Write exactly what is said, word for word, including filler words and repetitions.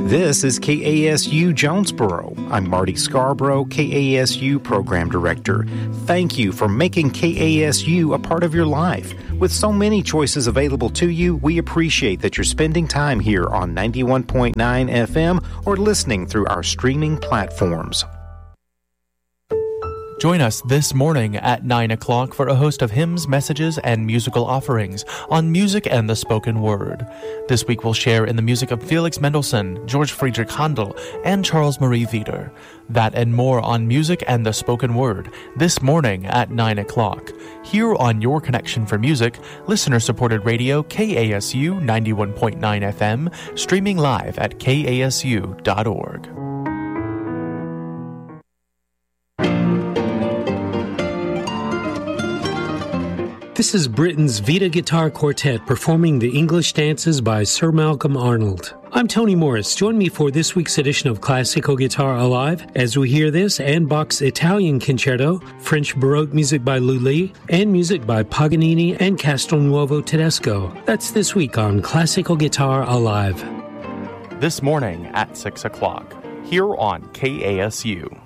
This is K A S U Jonesboro. I'm Marty Scarborough, K A S U Program Director. Thank you for making K A S U a part of your life. With so many choices available to you, we appreciate that you're spending time here on ninety-one point nine F M or listening through our streaming platforms. Join us this morning at nine o'clock for a host of hymns, messages, and musical offerings on Music and the Spoken Word. This week we'll share in the music of Felix Mendelssohn, George Friedrich Handel, and Charles Marie Wieder. That and more on Music and the Spoken Word this morning at nine o'clock. Here on Your Connection for Music, listener-supported radio K A S U ninety-one point nine F M, streaming live at K A S U dot org. This is Britain's Vita Guitar Quartet performing the English dances by Sir Malcolm Arnold. I'm Tony Morris. Join me for this week's edition of Classical Guitar Alive as we hear this and Bach's Italian Concerto, French Baroque music by Lully, and music by Paganini and Castelnuovo Tedesco. That's this week on Classical Guitar Alive. This morning at six o'clock, here on K A S U.